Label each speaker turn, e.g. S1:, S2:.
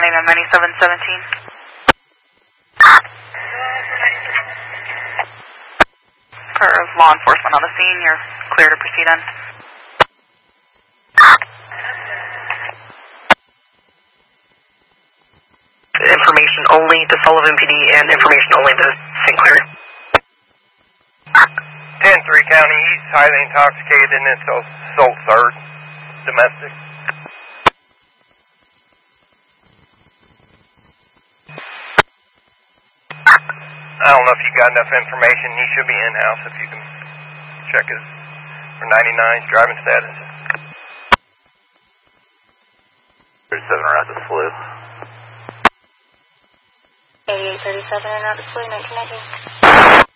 S1: landing on 9717. For law enforcement on the scene, you're clear to proceed on.
S2: Information only to Sullivan PD and information only to Sinclair.
S3: 10-3 County East, highly intoxicated in this assault third, domestic. I don't know if you got enough information. He should be in-house if you can check his for 99's driving status.
S4: 37 around the sloop.
S5: 8837 around the sloop, 1919.